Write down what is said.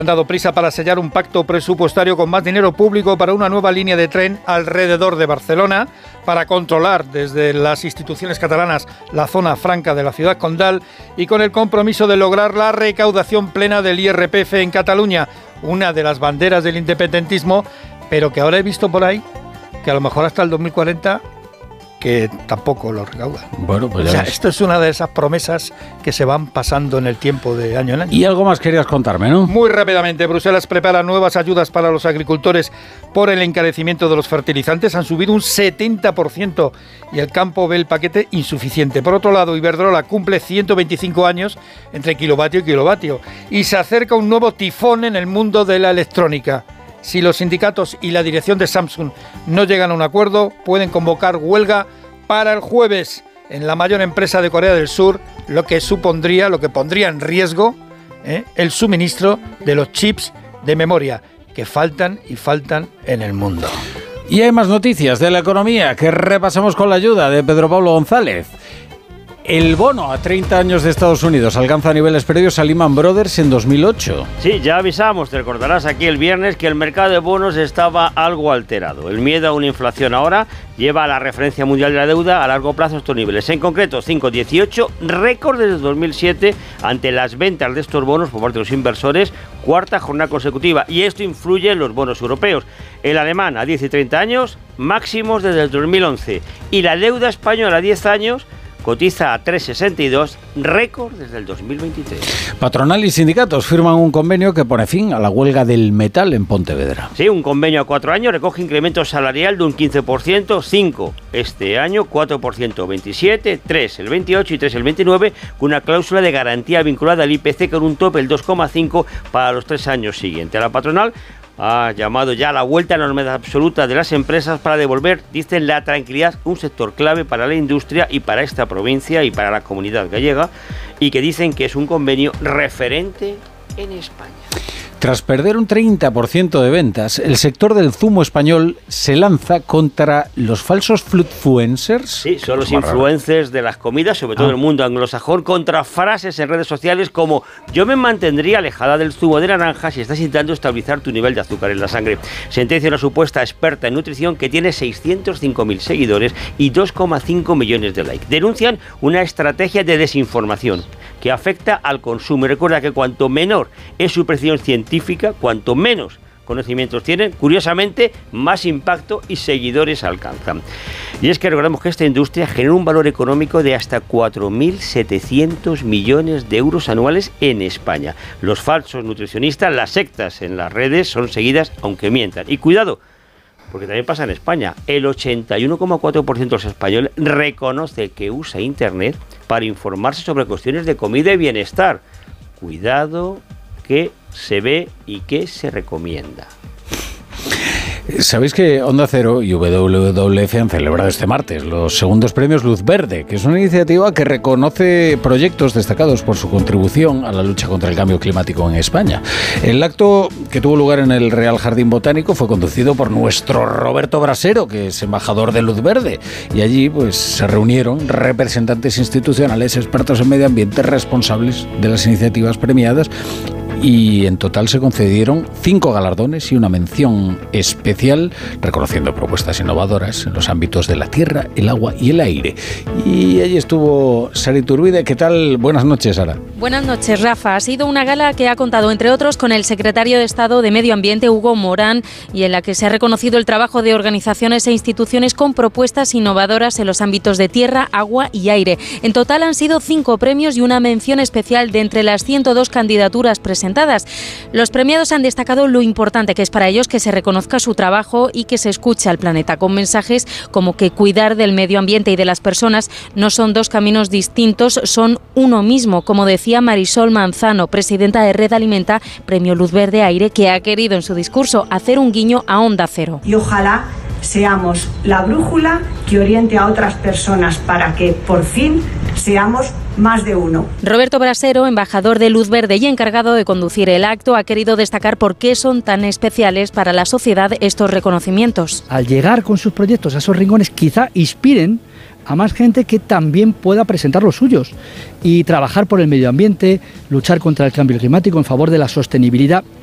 Han dado prisa para sellar un pacto presupuestario con más dinero público para una nueva línea de tren alrededor de Barcelona, para controlar desde las instituciones catalanas la zona franca de la ciudad condal y con el compromiso de lograr la recaudación plena del IRPF en Cataluña, una de las banderas del independentismo, pero que ahora he visto por ahí que a lo mejor hasta el 2040 que tampoco lo recaudan. Bueno, pues o sea, esto es una de esas promesas que se van pasando en el tiempo de año en año. Y algo más querías contarme, ¿no? Muy rápidamente, Bruselas prepara nuevas ayudas para los agricultores por el encarecimiento de los fertilizantes. Han subido un 70% y el campo ve el paquete insuficiente. Por otro lado, Iberdrola cumple 125 años entre kilovatio y kilovatio y se acerca un nuevo tifón en el mundo de la electrónica. Si los sindicatos y la dirección de Samsung no llegan a un acuerdo, pueden convocar huelga para el jueves en la mayor empresa de Corea del Sur, lo que pondría en riesgo el suministro de los chips de memoria que faltan en el mundo. Y hay más noticias de la economía que repasamos con la ayuda de Pedro Pablo González. El bono a 30 años de Estados Unidos alcanza niveles previos a Lehman Brothers en 2008. Sí, ya avisamos, te recordarás aquí el viernes, que el mercado de bonos estaba algo alterado. El miedo a una inflación ahora lleva a la referencia mundial de la deuda a largo plazo estos niveles. En concreto, 5,18, récord desde 2007 ante las ventas de estos bonos por parte de los inversores, cuarta jornada consecutiva. Y esto influye en los bonos europeos. El alemán a 10 y 30 años, máximos desde el 2011. Y la deuda española a 10 años cotiza a 3,62, récord desde el 2023. Patronal y sindicatos firman un convenio que pone fin a la huelga del metal en Pontevedra. Sí, un convenio a 4 años, recoge incremento salarial de un 15%, 5 este año, 4% 27, 3 el 28 y 3 el 29, con una cláusula de garantía vinculada al IPC con un tope del 2,5 para los 3 años siguientes. La patronal ha llamado ya a la vuelta a la normalidad absoluta de las empresas para devolver, dicen, la tranquilidad, un sector clave para la industria y para esta provincia y para la comunidad gallega, y que dicen que es un convenio referente en España. Tras perder un 30% de ventas, el sector del zumo español se lanza contra los falsos influencers. Sí, son los influencers de las comidas, sobre todo en el mundo anglosajón, contra frases en redes sociales como: yo me mantendría alejada del zumo de naranja si estás intentando estabilizar tu nivel de azúcar en la sangre. Sentencia una supuesta experta en nutrición que tiene 605.000 seguidores y 2,5 millones de likes. Denuncian una estrategia de desinformación que afecta al consumo. Y recuerda que cuanto menor es su precisión científica, cuanto menos conocimientos tienen, curiosamente, más impacto y seguidores alcanzan. Y es que recordemos que esta industria genera un valor económico de hasta 4.700 millones de euros anuales en España. Los falsos nutricionistas, las sectas en las redes, son seguidas aunque mientan. Y cuidado, porque también pasa en España. El 81,4% de los españoles reconoce que usa Internet para informarse sobre cuestiones de comida y bienestar. Cuidado, que se ve y que se recomienda. Sabéis que Onda Cero y WWF han celebrado este martes los segundos premios Luz Verde, que es una iniciativa que reconoce proyectos destacados por su contribución a la lucha contra el cambio climático en España. El acto, que tuvo lugar en el Real Jardín Botánico, fue conducido por nuestro Roberto Brasero, que es embajador de Luz Verde, y allí pues se reunieron representantes institucionales, expertos en medio ambiente, responsables de las iniciativas premiadas, y en total se concedieron 5 galardones y una mención especial reconociendo propuestas innovadoras en los ámbitos de la tierra, el agua y el aire. Y allí estuvo Sara Iturbide. ¿Qué tal? Buenas noches, Sara. Buenas noches, Rafa. Ha sido una gala que ha contado, entre otros, con el secretario de Estado de Medio Ambiente, Hugo Morán, y en la que se ha reconocido el trabajo de organizaciones e instituciones con propuestas innovadoras en los ámbitos de tierra, agua y aire. En total han sido 5 premios y una mención especial de entre las 102 candidaturas presentadas. Los premiados han destacado lo importante que es para ellos que se reconozca su trabajo y que se escuche al planeta, con mensajes como que cuidar del medio ambiente y de las personas no son 2 caminos distintos, son uno mismo, como decía Marisol Manzano, presidenta de Red Alimenta, Premio Luz Verde Aire, que ha querido en su discurso hacer un guiño a Onda Cero. Y ojalá seamos la brújula que oriente a otras personas para que por fin seamos más de uno. Roberto Brasero, embajador de Luz Verde y encargado de conducir el acto, ha querido destacar por qué son tan especiales para la sociedad estos reconocimientos. Al llegar con sus proyectos a esos rincones, quizá inspiren a más gente que también pueda presentar los suyos y trabajar por el medio ambiente, luchar contra el cambio climático en favor de la sostenibilidad